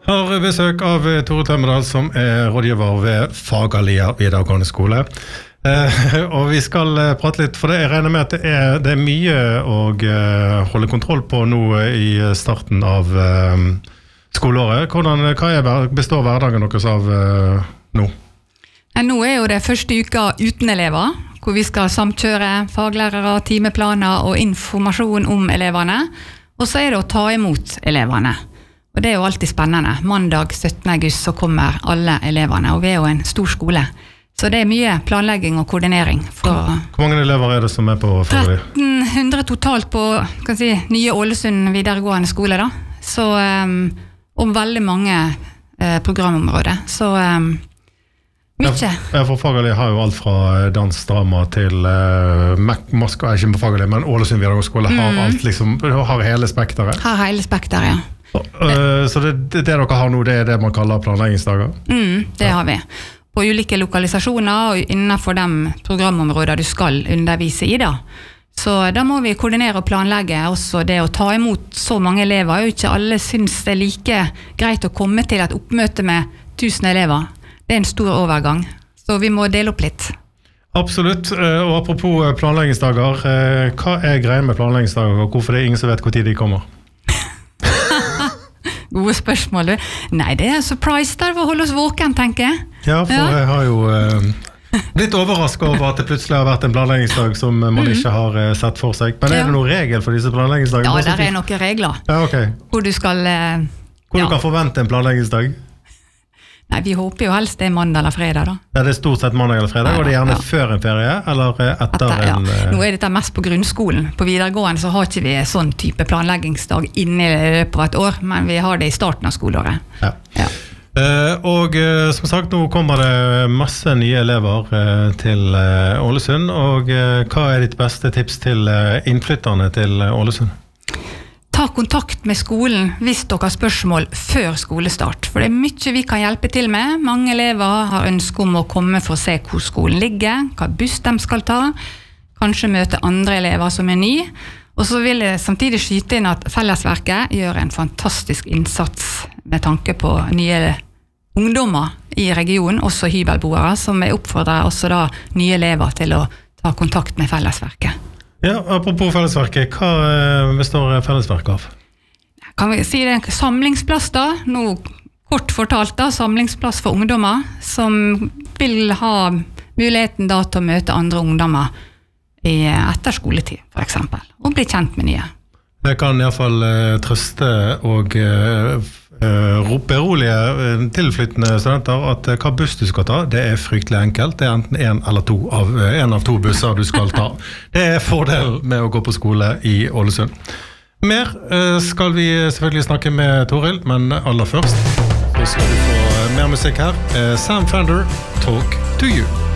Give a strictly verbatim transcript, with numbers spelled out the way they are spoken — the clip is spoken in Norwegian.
Har besøk av Tore Tømmerdal, som er rådgiver ved Fagalia videregående skole. Eh, og vi skal prate litt, for det jeg regner med at det er, det er mye å uh, holde kontroll på nå i starten av uh, skoleåret. Hvordan, hva er, består hverdagen deres av uh, nå? Nå er jo det første uka uten elever, hvor vi skal samkjøre faglærere, timeplaner og informasjon om eleverne. Og så er det å ta imot eleverne. Og det er jo alltid spennende. Mandag syttende august så kommer alle eleverne, og vi er jo en stor skole. Så det er mye planlegging og koordinering. For Hvor mange elever er det som er på Fagalia? tretten hundre totalt på kan si, nye Ålesund videregående skole. Da. Så, um, og veldig mange uh, programområder. Så um, mye. Ja, for Fagalia har jo alt fra dans, drama til uh, Moskva, ikke på Fagalia, men Ålesund videregående skole har mm. alt liksom, har hele spekteret. Har hele spekteret, ja. Uh, så det, det dere har nå, det er det man kaller planleggingsdager? Mm, det har vi. På ulike lokalisasjoner og innenfor de programområder du skal undervise i da. Så da må vi koordinere og planlegge også det å ta imot så mange elever. Jo ikke alle synes det er like greit å komme til et oppmøte med tusen elever. Det er en stor overgang, så vi må dele opp litt. Absolutt, og apropos planleggingsdager, hva er greien med planleggingsdager, og hvorfor det er ingen som vet hvor tid de kommer? Gode spørsmål, du. Nei, det er surprise der for å holde oss våken, tenker jeg. Ja, for ja. Jeg har jo eh, blitt overrasket over at det plutselig har vært en planleggingsdag som man mm. ikke har eh, sett for seg. Men er det noen regel for disse planleggingsdagene? Ja, der er noen regler. Ja, ok. Hvor du skal... Eh, Hvor ja. du kan forvente en planleggingsdag? Nei, vi håper jo helst det er mandag eller fredag da. Ja, det er stort sett mandag eller fredag, og det er gjerne ja. Før en ferie, eller etter, etter ja. en... Nå er dette mest på grunnskolen. På videregående så har ikke vi sånn type planleggingsdag inne i løpet av et år, men vi har det i starten av skoleåret. Ja. ja. Uh, og uh, som sagt, nå kommer det masse nye elever uh, til uh, Ålesund, og uh, hva er ditt beste tips til uh, innflytterne til uh, Ålesund? Ta kontakt med skolen hvis dere har spørsmål før skolestart, for det er mye vi kan hjelpe til med. Mange elever har ønske om å komme for å se hvor skolen ligger, hva buss de skal ta, kanskje møte andre elever som er ny. Og så vil jeg samtidig skyte inn at Fellesverket gjør en fantastisk innsats med tanke på nye ungdommer i regionen, også hybelboere, som er oppfordret også da nye elever til å ta kontakt med Fellesverket. Ja, apropos Fellesverket, hva består Fellesverket av? Kan vi si det er en samlingsplass da, nå kort fortalt da, samlingsplass for ungdommer som vil ha muligheten da til å møte andre ungdommer i etter skoletid, for eksempel, og bli kjent med nye. Jeg kan i hvert fall uh, trøste og uh, uh, berolige uh, tilflyttende studenter at uh, hva buss du skal ta, det er fryktelig enkelt. Det er enten en eller to av, uh, en av to busser du skal ta. Det er fordel med å gå på skole i Ålesund. Mer uh, skal vi selvfølgelig snakke med Toril, men aller først så skal vi få uh, mer musikk her. Uh, Sam Fender, Talk to You.